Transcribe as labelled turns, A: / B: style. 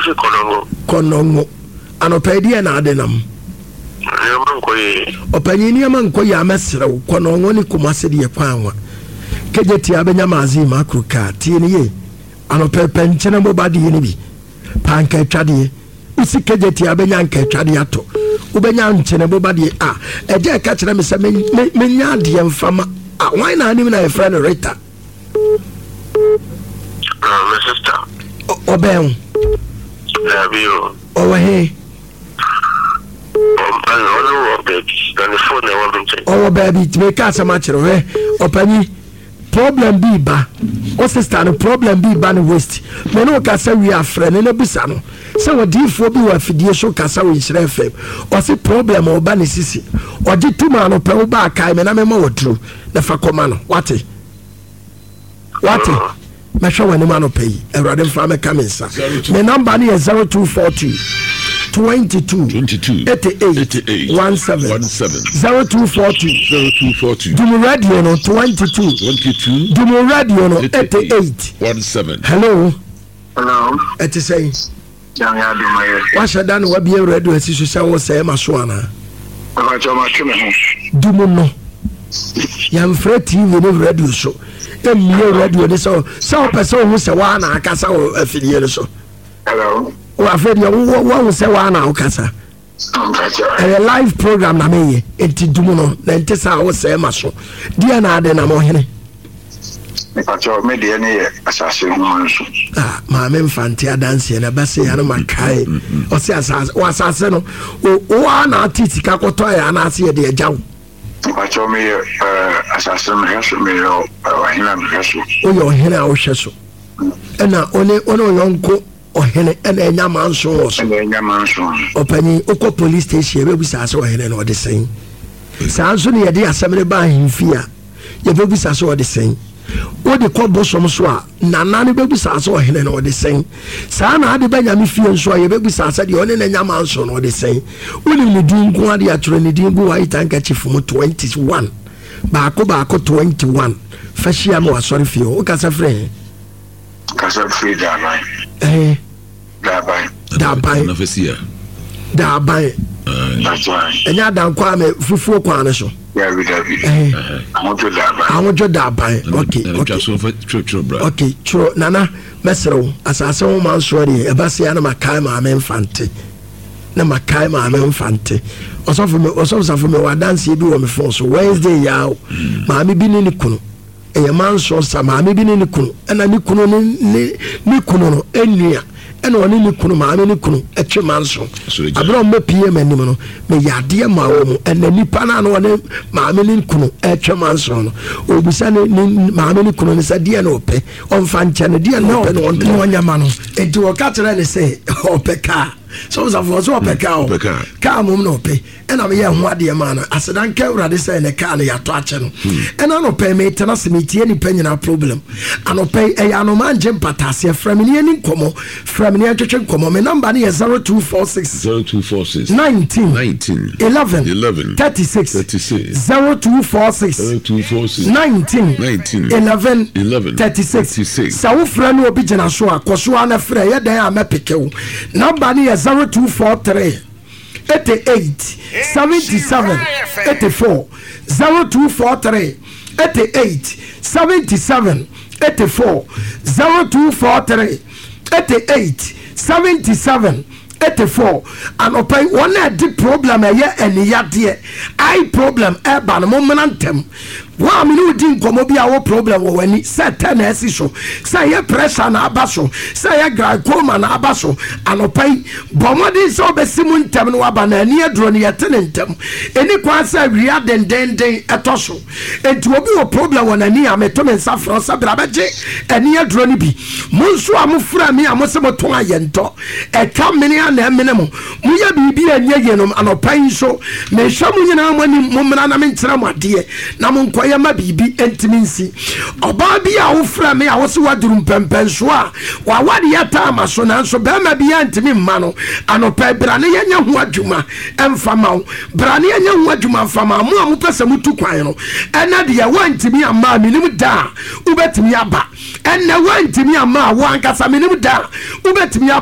A: Konongo. Anopedi na adenam. Opanyini amanko ya mesra Konongo ni Kumasi de Panwa. Kejeti abenya mazima akruka tieni ye. Anopepe nchene mbobadi yinibi. Panke chadi usi kejeti abenya nke chadi ato. Ubenya nchene mbobadi eje kachira me se menya de mfama. Why na ani na friend Rita?
B: My sister.
A: Obeng.
B: Labio.
A: Owe he. Baby, to make us a match of Opani. Problem be ba. O sister, no problem be ban waste. Meno kasa we are friend in a bisano. So what do you for be what fidia show kasa we share fame? Or say problem or ban sisi. Or did 2 man or pel back I mean I'm more true. The Facomano. What it? My show when the man pay. A rather farmer coming, sir. My number is 0242 22 88 17 0242 Dumu Radio no 22 Dumu Radio no 88
C: 17.
A: Hello.
B: It
A: is saying what's a done what be a radio as you say Maswana Dumu no Yam Fred TV radio show. The mere radio this so person who say one I can say affiliate so.
B: Hello.
A: Afraid you won't say one now, Cassa. A live program, na me, enti Dumuno, then Tessa was say Maso. Dear Naden, I'm on here.
B: But your media assassin.
A: My men fantia dancing and a bassy and my kai. Or says, was Assassin, one artistic cacotoya and I see a dear job.
B: But your me assassin has me or
A: your henna or shesso. And now only young cook. Or hene and a yaman so opening Oko police station, baby sass or hene or the same. Sounds only a dear assembly by him fear. Your baby sass or the same. What the call bosom swa, Nanani baby sass or hene or the same. Sana had the Benjamin fear so your baby sass at the only yaman son or the same. Willing the doing Guadia Trinity go white handkerchief from 21. Bako 21. Fashiamo, sorry for you, Casa friend.
B: Casa free that line. Dabai. That's why. And ya down Kwame Fufu Quanaso. Yeah, we have it. I want to dabai. Okay, true. Nana, Messero, as I saw man sorry, a Bassiana Macaima, Memfante. Na Macaima, Memfante. Or something for me, what dance you do on the phone. So Wednesday, yaw, Mammy been in the Kuno. A man saw some mammy been in the Kuno, and I Nikuno, Nikuno, Enya. And one in the Kunuma, Kunu, a Chemanso. I brought me PM and Nimono, may Yadia Mao, and the Nipana, one Mammy Kunu, a Chemanso. Or be sending Mammy Kunu is a dear no pay, on Fanchana, dear no, and on Yamano, and to a Catalan say, oh, Pekka. So as I was up a cow, come no pay, and I'm young, what dear man. I said, I can't rather say in a car, you're touching. And I don't pay me, tell us to meet any penny problem. I don't pay a Yanoman Jim Patasia from any como, from near Chicken Como. My number is 0246 19 11 36 0246 19 11 36. So, friend will be Janasua, Kosuana Freya, they are Mepiko. Number is 0243 88 77 84 0243 88 77 84 0243 88 77 84 and open one deep problem a year and ya dear I problem urban momentum. Wa me no din komo bia wo problem wo wani set tennis so say pressure na abaso say glaucoma na abaso anopai bomodi so besimu ntem no aba na ani aduro ne yetene ntem eni kwa say wia den etoso enti obi wo problem wo na ni ameto me nsa fro sa bra beje ani aduro ne bi munso amufura me amose moton ayento e ka mene na mene mo muya bibi anye yenom anopai so me hwamu nyina amani mumra na me nkyera made na monko ma bibi entiminsi oba bia wo fra me a wo se waduru mpempenso a wa wade yata amaso na nso be ma bia ntimi mma no anopa bra ne yenya ho adwuma emfama wo bra ne yenya ho adwuma mfama mo amu pese mutu kwan no ena de ya wantimi amma minim da ubetimi aba ena wantimi amma wo ankasa minim da ubetimi